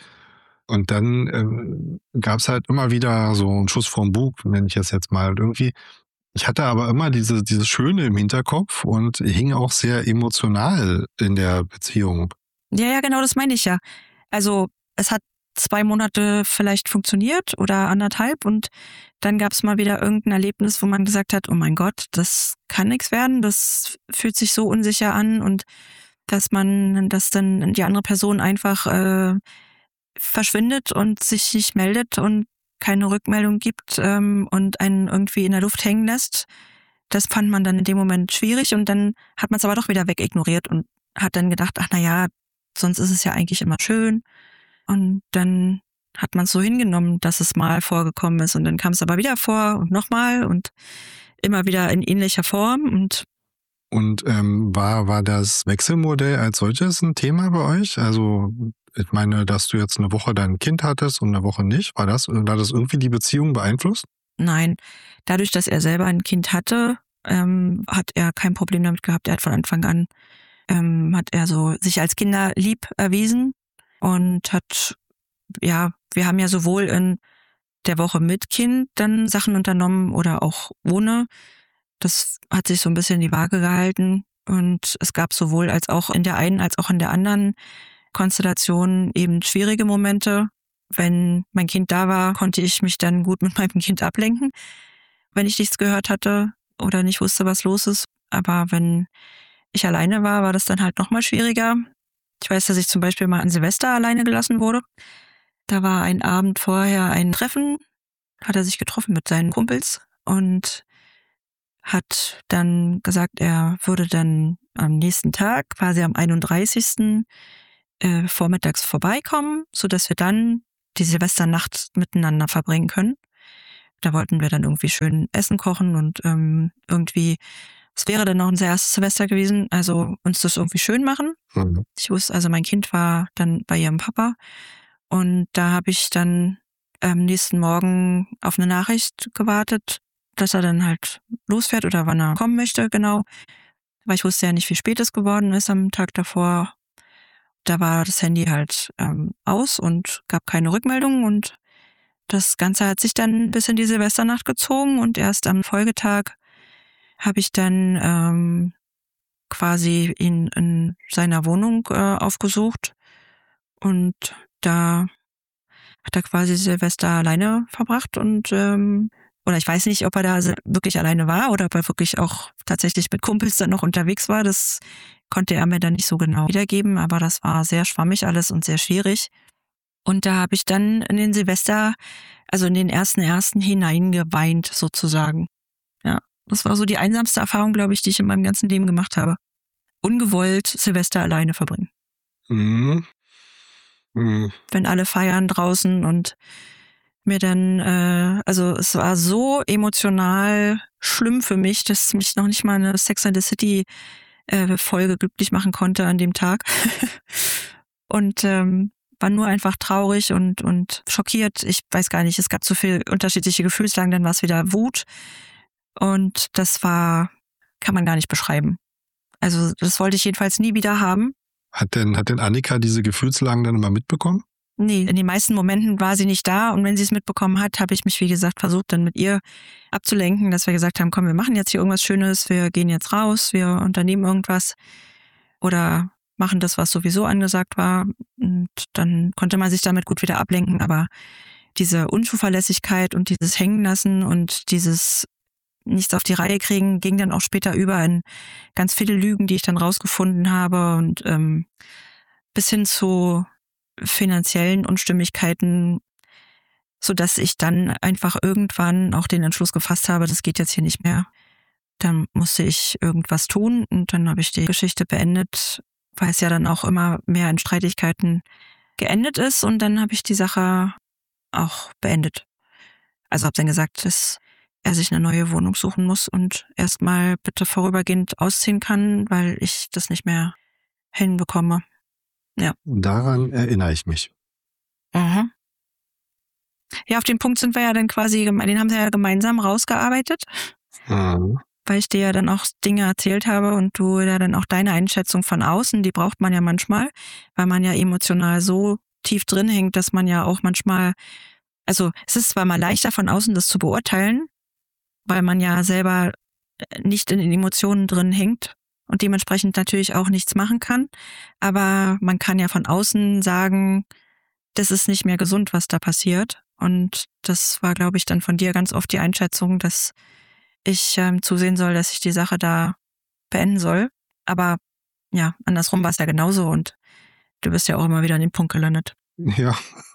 dann gab es halt immer wieder so einen Schuss vorm Bug, nenne ich es jetzt mal. Und irgendwie, ich hatte aber immer dieses Schöne im Hinterkopf und hing auch sehr emotional in der Beziehung. Ja, genau, das meine ich ja. Also es hat 2 Monate vielleicht funktioniert oder 1,5 und dann gab es mal wieder irgendein Erlebnis, wo man gesagt hat, oh mein Gott, das kann nichts werden, das fühlt sich so unsicher an und dass dann die andere Person einfach verschwindet und sich nicht meldet und keine Rückmeldung gibt und einen irgendwie in der Luft hängen lässt. Das fand man dann in dem Moment schwierig und dann hat man es aber doch wieder wegignoriert und hat dann gedacht, ach naja, sonst ist es ja eigentlich immer schön. Und dann hat man es so hingenommen, dass es mal vorgekommen ist und dann kam es aber wieder vor und nochmal und immer wieder in ähnlicher Form Und war das Wechselmodell als solches ein Thema bei euch? Also ich meine, dass du jetzt eine Woche dein Kind hattest und eine Woche nicht, war das irgendwie die Beziehung beeinflusst? Nein, dadurch, dass er selber ein Kind hatte, hat er kein Problem damit gehabt. Er hat von Anfang an, hat er so sich als kinderlieb erwiesen und wir haben ja sowohl in der Woche mit Kind dann Sachen unternommen oder auch ohne. Das hat sich so ein bisschen die Waage gehalten und es gab sowohl als auch in der einen als auch in der anderen Konstellation eben schwierige Momente. Wenn mein Kind da war, konnte ich mich dann gut mit meinem Kind ablenken, wenn ich nichts gehört hatte oder nicht wusste, was los ist. Aber wenn ich alleine war, war das dann halt nochmal schwieriger. Ich weiß, dass ich zum Beispiel mal an Silvester alleine gelassen wurde. Da war ein Abend vorher ein Treffen, hat er sich getroffen mit seinen Kumpels und hat dann gesagt, er würde dann am nächsten Tag, quasi am 31. Vormittags vorbeikommen, sodass wir dann die Silvesternacht miteinander verbringen können. Da wollten wir dann irgendwie schön Essen kochen und irgendwie, es wäre dann noch unser erstes Silvester gewesen, also uns das irgendwie schön machen. Mhm. Ich wusste, also mein Kind war dann bei ihrem Papa und da habe ich dann am nächsten Morgen auf eine Nachricht gewartet, dass er dann halt losfährt oder wann er kommen möchte, genau. Weil ich wusste ja nicht, wie spät es geworden ist am Tag davor. Da war das Handy halt aus und gab keine Rückmeldung und das Ganze hat sich dann bis in die Silvesternacht gezogen und erst am Folgetag habe ich dann quasi ihn in seiner Wohnung aufgesucht und da hat er quasi Silvester alleine verbracht und oder ich weiß nicht, ob er da wirklich alleine war oder ob er wirklich auch tatsächlich mit Kumpels dann noch unterwegs war. Das konnte er mir dann nicht so genau wiedergeben, aber das war sehr schwammig alles und sehr schwierig. Und da habe ich dann in den Silvester, also in den ersten hineingeweint sozusagen. Ja, das war so die einsamste Erfahrung, glaube ich, die ich in meinem ganzen Leben gemacht habe. Ungewollt Silvester alleine verbringen. Mhm. Mhm. Wenn alle feiern draußen und mir dann, also es war so emotional schlimm für mich, dass mich noch nicht mal eine Sex and the City Folge glücklich machen konnte an dem Tag. Und war nur einfach traurig und schockiert. Ich weiß gar nicht, es gab so viele unterschiedliche Gefühlslagen, dann war es wieder Wut. Und das kann man gar nicht beschreiben. Also das wollte ich jedenfalls nie wieder haben. Hat denn Annika diese Gefühlslagen dann immer mitbekommen? Nee, in den meisten Momenten war sie nicht da und wenn sie es mitbekommen hat, habe ich mich, wie gesagt, versucht dann mit ihr abzulenken, dass wir gesagt haben, komm, wir machen jetzt hier irgendwas Schönes, wir gehen jetzt raus, wir unternehmen irgendwas oder machen das, was sowieso angesagt war und dann konnte man sich damit gut wieder ablenken, aber diese Unzuverlässigkeit und dieses Hängenlassen und dieses nichts auf die Reihe kriegen, ging dann auch später über in ganz viele Lügen, die ich dann rausgefunden habe und bis hin zu finanziellen Unstimmigkeiten, sodass ich dann einfach irgendwann auch den Entschluss gefasst habe, das geht jetzt hier nicht mehr. Dann musste ich irgendwas tun und dann habe ich die Geschichte beendet, weil es ja dann auch immer mehr in Streitigkeiten geendet ist und dann habe ich die Sache auch beendet. Also habe dann gesagt, dass er sich eine neue Wohnung suchen muss und erstmal bitte vorübergehend ausziehen kann, weil ich das nicht mehr hinbekomme. Ja. Daran erinnere ich mich. Mhm. Ja, auf den Punkt sind wir ja dann quasi, den haben sie ja gemeinsam rausgearbeitet, weil ich dir ja dann auch Dinge erzählt habe und du ja dann auch deine Einschätzung von außen, die braucht man ja manchmal, weil man ja emotional so tief drin hängt, dass man ja auch manchmal, also es ist zwar mal leichter von außen das zu beurteilen, weil man ja selber nicht in den Emotionen drin hängt und dementsprechend natürlich auch nichts machen kann, aber man kann ja von außen sagen, das ist nicht mehr gesund, was da passiert. Und das war, glaube ich, dann von dir ganz oft die Einschätzung, dass ich zusehen soll, dass ich die Sache da beenden soll. Aber ja, andersrum war es ja genauso und du bist ja auch immer wieder an den Punkt gelandet. Ja,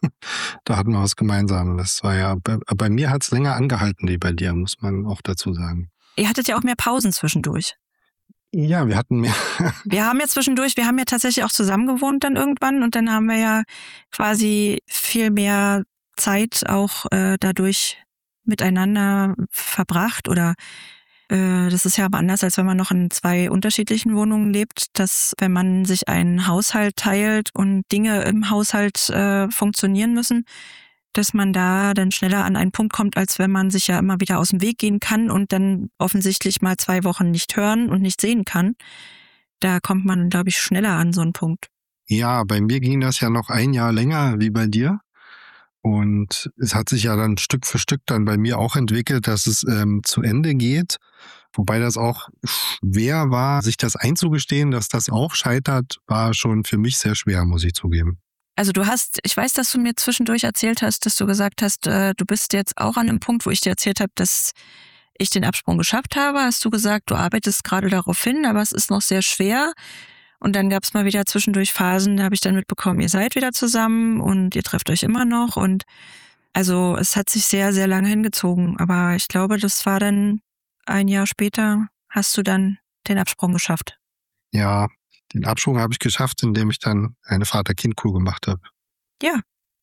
da hatten wir was gemeinsam. Das war ja, bei mir hat es länger angehalten, wie bei dir, muss man auch dazu sagen. Ihr hattet ja auch mehr Pausen zwischendurch. Ja, wir hatten mehr. Wir haben ja tatsächlich auch zusammen gewohnt dann irgendwann und dann haben wir ja quasi viel mehr Zeit auch dadurch miteinander verbracht oder das ist ja aber anders, als wenn man noch in 2 unterschiedlichen Wohnungen lebt, dass wenn man sich einen Haushalt teilt und Dinge im Haushalt funktionieren müssen, dass man da dann schneller an einen Punkt kommt, als wenn man sich ja immer wieder aus dem Weg gehen kann und dann offensichtlich mal 2 Wochen nicht hören und nicht sehen kann. Da kommt man, glaube ich, schneller an so einen Punkt. Ja, bei mir ging das ja noch 1 Jahr länger wie bei dir. Und es hat sich ja dann Stück für Stück dann bei mir auch entwickelt, dass es zu Ende geht. Wobei das auch schwer war, sich das einzugestehen, dass das auch scheitert, war schon für mich sehr schwer, muss ich zugeben. Also ich weiß, dass du mir zwischendurch erzählt hast, dass du gesagt hast, du bist jetzt auch an einem Punkt, wo ich dir erzählt habe, dass ich den Absprung geschafft habe. Hast du gesagt, du arbeitest gerade darauf hin, aber es ist noch sehr schwer. Und dann gab es mal wieder zwischendurch Phasen, da habe ich dann mitbekommen, ihr seid wieder zusammen und ihr trefft euch immer noch. Und also es hat sich sehr, sehr lange hingezogen. Aber ich glaube, das war dann 1 Jahr später, hast du dann den Absprung geschafft. Ja, den Absprung habe ich geschafft, indem ich dann eine Vater-Kind-Kur gemacht habe. Ja,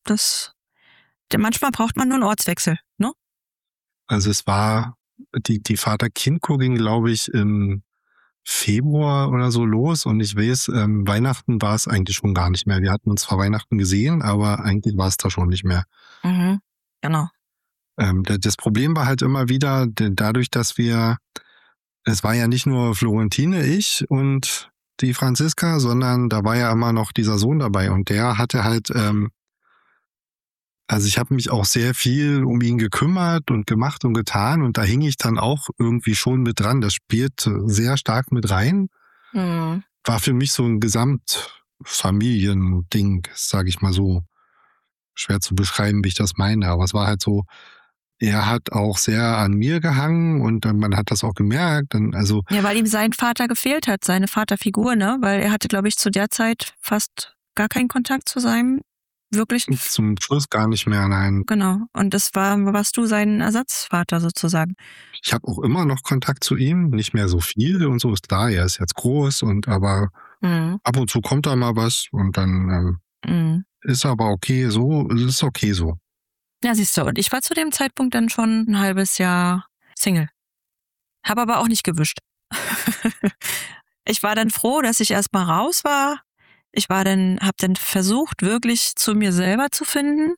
manchmal braucht man nur einen Ortswechsel, ne? Also es war, die Vater-Kind-Kur ging, glaube ich, im Februar oder so los und ich weiß, Weihnachten war es eigentlich schon gar nicht mehr. Wir hatten uns zwar Weihnachten gesehen, aber eigentlich war es da schon nicht mehr. Mhm, genau. Das Problem war halt immer wieder, dadurch, dass es war ja nicht nur Florentine, ich und die Franziska, sondern da war ja immer noch dieser Sohn dabei und der hatte halt, also ich habe mich auch sehr viel um ihn gekümmert und gemacht und getan und da hing ich dann auch irgendwie schon mit dran. Das spielt sehr stark mit rein. Mhm. War für mich so ein Gesamtfamiliending, sage ich mal so. Schwer zu beschreiben, wie ich das meine, aber es war halt so, er hat auch sehr an mir gehangen und man hat das auch gemerkt. Ja, weil ihm sein Vater gefehlt hat, seine Vaterfigur, ne? Weil er hatte, glaube ich, zu der Zeit fast gar keinen Kontakt zu seinem wirklichen... Zum Schluss gar nicht mehr, nein. Genau. Und warst du sein Ersatzvater sozusagen. Ich habe auch immer noch Kontakt zu ihm, nicht mehr so viel und so ist klar, er ist jetzt groß aber ab und zu kommt da mal was und dann ist aber okay so, es ist okay so. Ja, siehst du, und ich war zu dem Zeitpunkt dann schon ein halbes Jahr Single. Hab aber auch nicht gewischt. Ich war dann froh, dass ich erstmal raus war. Hab dann versucht, wirklich zu mir selber zu finden.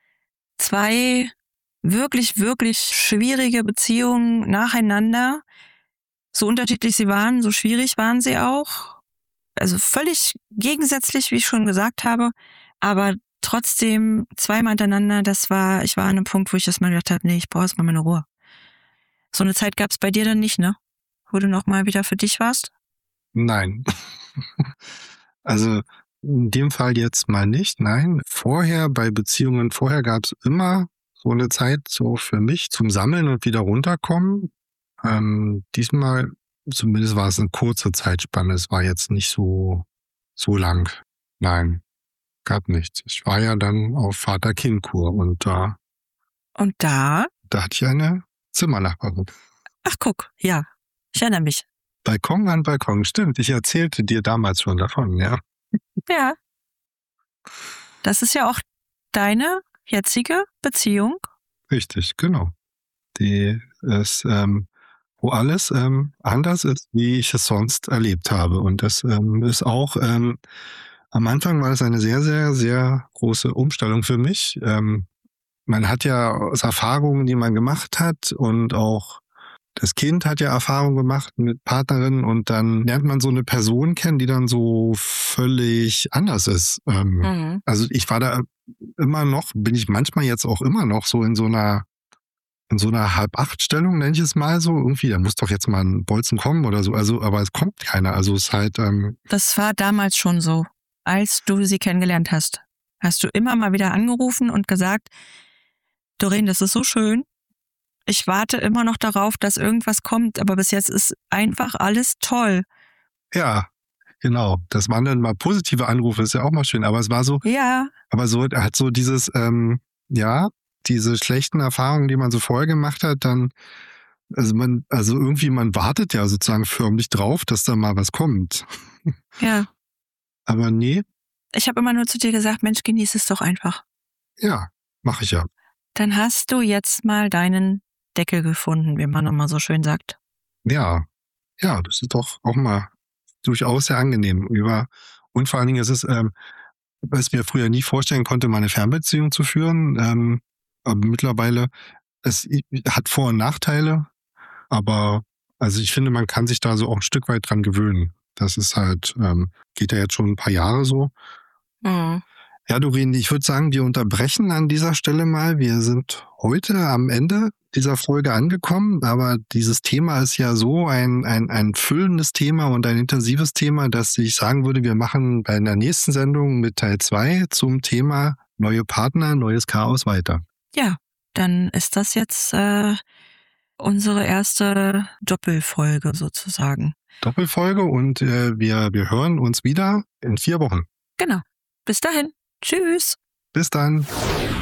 2 wirklich, wirklich schwierige Beziehungen nacheinander. So unterschiedlich sie waren, so schwierig waren sie auch. Also völlig gegensätzlich, wie ich schon gesagt habe. Aber trotzdem 2 Mal hintereinander, ich war an einem Punkt, wo ich das mal gedacht habe, nee, ich brauche erst mal meine Ruhe. So eine Zeit gab es bei dir dann nicht, ne? Wo du noch mal wieder für dich warst? Nein. Also in dem Fall jetzt mal nicht, nein. Bei Beziehungen gab es immer so eine Zeit so für mich zum Sammeln und wieder runterkommen. Diesmal, zumindest war es eine kurze Zeitspanne, es war jetzt nicht so lang. Nein. Gab nichts. Ich war ja dann auf Vater-Kind-Kur und da hatte ich eine Zimmernachbarin. Ach guck, ja, ich erinnere mich. Balkon an Balkon, stimmt. Ich erzählte dir damals schon davon, ja. Ja. Das ist ja auch deine jetzige Beziehung. Richtig, genau. Die ist, wo alles anders ist, wie ich es sonst erlebt habe. Und das ist auch Am Anfang war es eine sehr, sehr, sehr große Umstellung für mich. Man hat ja aus Erfahrungen, die man gemacht hat, und auch das Kind hat ja Erfahrungen gemacht mit Partnerinnen, und dann lernt man so eine Person kennen, die dann so völlig anders ist. Also ich war da immer noch, bin ich manchmal jetzt auch immer noch so in so einer Halb-8-Stellung, nenne ich es mal so. Irgendwie, da muss doch jetzt mal ein Bolzen kommen oder so. Also, aber es kommt keiner. Also es ist halt. Das war damals schon so. Als du sie kennengelernt hast, hast du immer mal wieder angerufen und gesagt, Doreen, das ist so schön. Ich warte immer noch darauf, dass irgendwas kommt, aber bis jetzt ist einfach alles toll. Ja, genau. Das waren dann mal positive Anrufe, ist ja auch mal schön. Aber es war so. Ja. Aber so hat so dieses, diese schlechten Erfahrungen, die man so vorher gemacht hat, dann, man wartet ja sozusagen förmlich drauf, dass da mal was kommt. Ja. Aber nee. Ich habe immer nur zu dir gesagt, Mensch, genieß es doch einfach. Ja, mache ich ja. Dann hast du jetzt mal deinen Deckel gefunden, wie man immer so schön sagt. Ja, das ist doch auch mal durchaus sehr angenehm. Und vor allen Dingen ist es, was ich mir früher nie vorstellen konnte, mal eine Fernbeziehung zu führen. Aber mittlerweile, es hat Vor- und Nachteile, aber also ich finde, man kann sich da so auch ein Stück weit dran gewöhnen. Das ist halt, geht ja jetzt schon ein paar Jahre so. Mhm. Ja, Doreen, ich würde sagen, wir unterbrechen an dieser Stelle mal. Wir sind heute am Ende dieser Folge angekommen, aber dieses Thema ist ja so ein füllendes Thema und ein intensives Thema, dass ich sagen würde, wir machen bei einer nächsten Sendung mit Teil 2 zum Thema neue Partner, neues Chaos weiter. Ja, dann ist das jetzt unsere erste Doppelfolge sozusagen. Doppelfolge, und wir hören uns wieder in 4 Wochen. Genau. Bis dahin. Tschüss. Bis dann.